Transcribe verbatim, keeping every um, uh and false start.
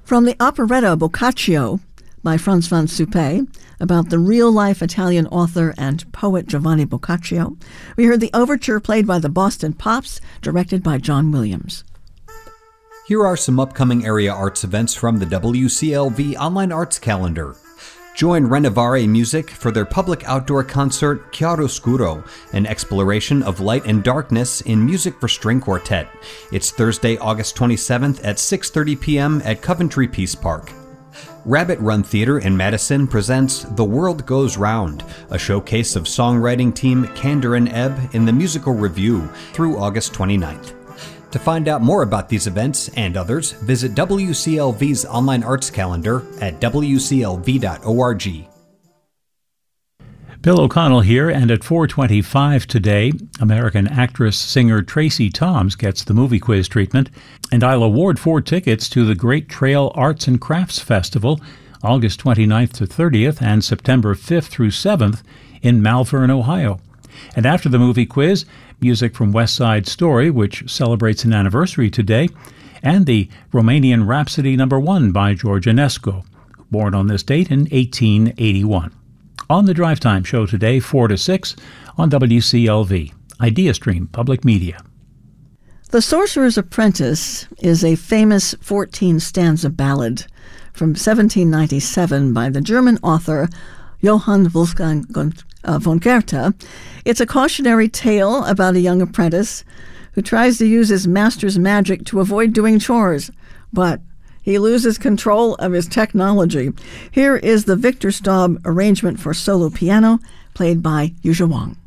From the operetta Boccaccio by Franz von Suppé, about the real-life Italian author and poet Giovanni Boccaccio, we heard the overture played by the Boston Pops, directed by John Williams. Here are some upcoming area arts events from the W C L V Online Arts Calendar. Join Renovare Music for their public outdoor concert Chiaroscuro, an exploration of light and darkness in music for string quartet. It's Thursday, August twenty-seventh at six thirty p.m. at Coventry Peace Park. Rabbit Run Theater in Madison presents The World Goes Round, a showcase of songwriting team Candor and Ebb in the musical review through August twenty-ninth. To find out more about these events and others, visit W C L V's online arts calendar at w c l v dot org. Bill O'Connell here, and at four twenty-five today, American actress-singer Tracy Toms gets the movie quiz treatment, and I'll award four tickets to the Great Trail Arts and Crafts Festival, August twenty-ninth to thirtieth and September fifth through seventh in Malvern, Ohio. And after the movie quiz, music from West Side Story, which celebrates an anniversary today, and the Romanian Rhapsody Number One by George Enescu, born on this date in eighteen eighty-one. On the Drive Time Show today, four to six, on W C L V, IdeaStream Public Media. The Sorcerer's Apprentice is a famous fourteen-stanza ballad from seventeen ninety-seven by the German author Johann Wolfgang uh, von Goethe. It's a cautionary tale about a young apprentice who tries to use his master's magic to avoid doing chores, but he loses control of his technology. Here is the Victor Staub arrangement for solo piano, played by Yu Wang.